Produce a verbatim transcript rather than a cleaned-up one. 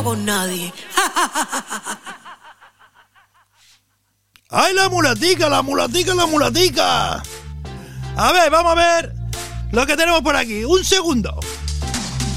con nadie. ¡Ay, la mulatica, la mulatica, la mulatica! A ver, vamos a ver lo que tenemos por aquí. Un segundo.